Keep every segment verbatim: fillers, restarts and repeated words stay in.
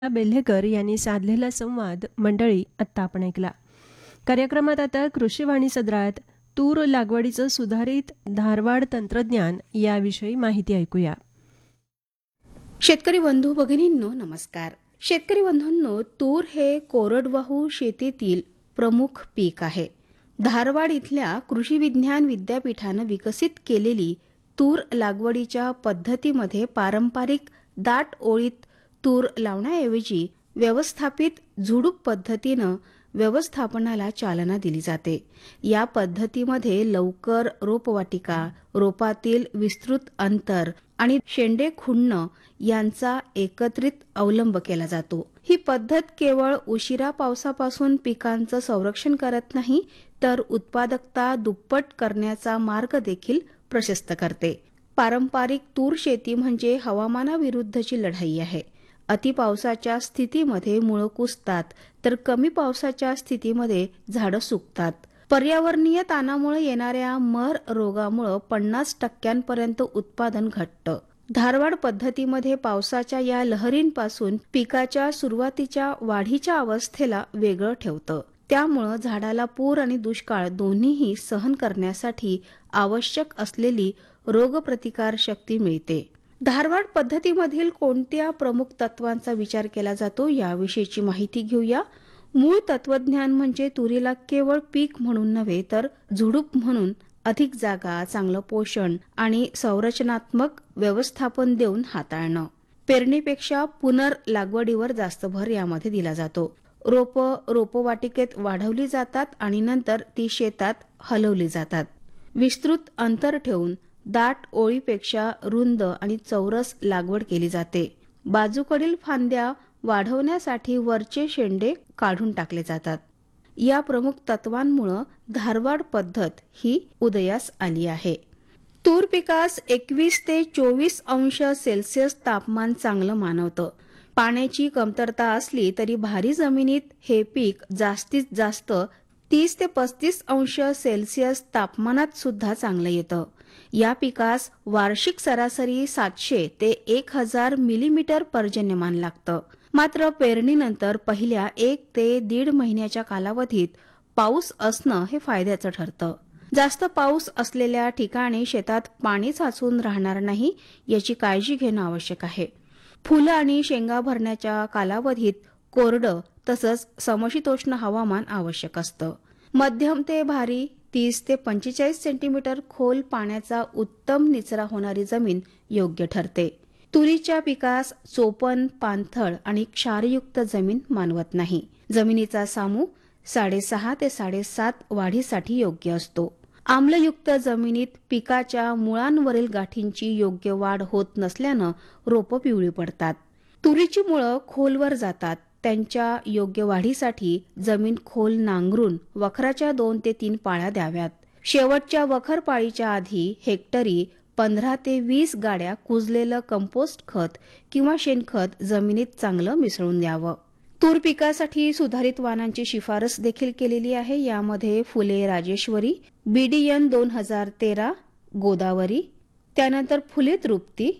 बेल्हेकर यांनी साधलेला संवाद मंडळी आत्ता आपण ऐकला. कार्यक्रमात आता कृषीवाणी सदरात तूर लागवडीचं सुधारित धारवाड तंत्रज्ञान याविषयी माहिती ऐकूया. शेतकरी बंधू भगिनींनो नमस्कार. शेतकरी बंधूंनो, तूर हे कोरडवाहू शेतीतील प्रमुख पीक आहे. धारवाड इथल्या कृषी विज्ञान विद्यापीठानं विकसित केलेली तूर लागवडीच्या पद्धतीमध्ये पारंपरिक दाट ओळीत तूर लावण्याऐवजी व्यवस्थापित झुडूप पद्धतीनं व्यवस्थापनाला चालना दिली जाते. या पद्धतीमध्ये लवकर रोपवाटिका, रोपातील विस्तृत अंतर आणि शेंडे खुडणं यांचा एकत्रित अवलंब केला जातो. ही पद्धत केवळ उशिरा पावसापासून पिकांचं संरक्षण करत नाही, तर उत्पादकता दुप्पट करण्याचा मार्ग देखील प्रशस्त करते. पारंपरिक तूर शेती म्हणजे हवामानाविरुद्धची लढाई आहे. अतिपावसाच्या स्थितीमध्ये मुळं कुजतात, तर कमी पावसाच्या स्थितीमध्ये झाडं सुकतात. पर्यावरणीय ताणामुळे येणाऱ्या मर रोगामुळे पन्नास टक्क्यांपर्यंत उत्पादन घटतं. धारवाड पद्धतीमध्ये पावसाच्या या लहरींपासून पिकाच्या सुरुवातीच्या वाढीच्या अवस्थेला वेगळं ठेवतं. त्यामुळं झाडाला पूर आणि दुष्काळ दोन्हीही सहन करण्यासाठी आवश्यक असलेली रोगप्रतिकार शक्ती मिळते. धारवाड पद्धतीमधील कोणत्या प्रमुख तत्वांचा विचार केला जातो याविषयीची माहिती घेऊया. मूळ तत्वज्ञान म्हणजे तुरीला केवळ पीक म्हणून नव्हे, तर झुडूप म्हणून अधिक जागा, चांगलं पोषण आणि संरचनात्मक व्यवस्थापन देऊन हाताळणं. पेरणीपेक्षा पुनर्लागवडीवर जास्त भर यामध्ये दिला जातो. रोपं रोपवाटिकेत वाढवली जातात आणि नंतर ती शेतात हलवली जातात. विस्तृत अंतर ठेवून दाट ओळीपेक्षा रुंद आणि चौरस लागवड केली जाते. बाजूकडील फांद्या वाढवण्यासाठी वरचे शेंडे काढून टाकले जातात. या प्रमुख तत्वांमुळे धारवाड पद्धत ही उदयास आली आहे. तूर पिकास एकवीस ते चोवीस अंश सेल्सिअस तापमान चांगलं मानवतं. पाण्याची कमतरता असली तरी भारी जमिनीत हे पीक जास्तीत जास्त तीस ते पस्तीस अंश सेल्सिअस तापमानात सुद्धा चांगलं येतं. या पिकास वार्षिक सरासरी सातशे ते एक हजार मिलीमीटर पर्जन्यमान लागतं. मात्र पेरणीनंतर पहिल्या एक ते दीड महिन्याच्या कालावधीत पाऊस असणं हे फायद्याचं ठरतं. जास्त पाऊस असलेल्या ठिकाणी शेतात पाणी साचून राहणार नाही याची काळजी घेणं आवश्यक आहे. फुलं आणि शेंगा भरण्याच्या कालावधीत कोरडं तसंच समशीतोष्ण हवामान आवश्यक असतं. मध्यम ते भारी तीस ते पंचेचाळीस सेंटीमीटर खोल पाण्याचा उत्तम निचरा होणारी जमीन योग्य ठरते. तुरीच्या पिकास चोपन, पाणथळ आणि क्षारयुक्त जमीन मानवत नाही. जमिनीचा सामू साडेसहा ते साडेसात वाढीसाठी योग्य असतो. आम्लयुक्त जमिनीत पिकाच्या मुळांवरील गाठींची योग्य वाढ होत नसल्यानं रोपं पिवळी पडतात. तुरीची मुळं खोलवर जातात. त्यांच्या योग्य वाढीसाठी जमीन खोल नांगरून वखराच्या दोन ते तीन पाळ्या द्याव्यात. शेवटच्या वखर पाळीच्या आधी हेक्टरी पंधरा ते वीस गाड्या कुजलेलं कंपोस्ट खत किंवा शेणखत जमिनीत चांगलं मिसळून द्यावं. तूर पिकासाठी सुधारित वाणांची शिफारस देखील केलेली आहे. यामध्ये फुले राजेश्वरी, बीडीएन दोन हजार तेरा, गोदावरी, त्यानंतर फुले तृप्ती,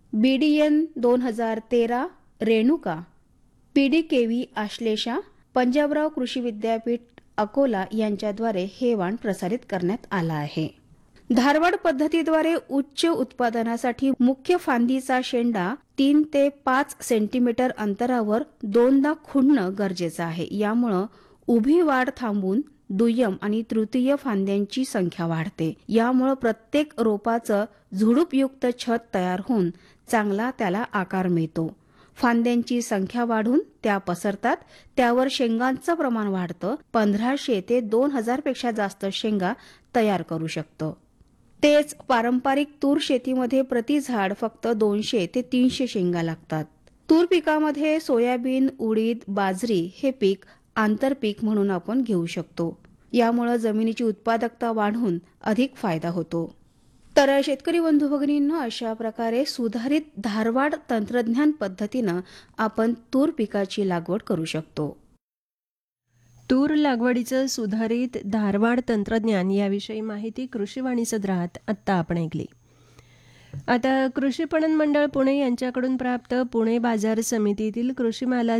बीडीएन दोन हजार तेरा, रेणुका, पीडीकेव्ही आश्लेषा, पंजाबराव कृषी विद्यापीठ अकोला यांच्याद्वारे हे वाण प्रसारित करण्यात आला आहे. धारवाड पद्धतीद्वारे उच्च उत्पादनासाठी मुख्य फांदीचा शेंडा तीन ते पाच सेंटीमीटर अंतरावर दोनदा खुडणं गरजेचं आहे. यामुळं उभी वाढ थांबून दुय्यम आणि तृतीय फांद्यांची संख्या वाढते. यामुळं प्रत्येक रोपाचं झुडूपयुक्त छत तयार होऊन चांगला त्याला आकार मिळतो. फांद्यांची संख्या वाढून त्या पसरतात. त्यावर शेंगांचं प्रमाण वाढतं. पंधराशे ते दोन हजार पेक्षा जास्त शेंगा तयार करू शकतो. तेच पारंपरिक तूर शेतीमध्ये प्रति झाड फक्त दोनशे ते तीनशे शेंगा लागतात. तूर पिकामध्ये सोयाबीन, उडीद, बाजरी हे पीक आंतरपीक म्हणून आपण घेऊ शकतो. यामुळे जमिनीची उत्पादकता वाढून अधिक फायदा होतो. तर शेतकरी बंधू भगिनींनो, अशा प्रकारे सुधारित धारवाड तंत्रज्ञान पद्धतीनं आपण तूर पिकाची लागवड करू शकतो. तूर लागवडीचं सुधारित धारवाड तंत्रज्ञान याविषयी माहिती कृषीवाणी सदरात आत्ता आपण ऐकली. आता कृषी पणन मंडळ पुणे यांच्याकडून प्राप्त पुणे बाजार समितीतील कृषी मालाचे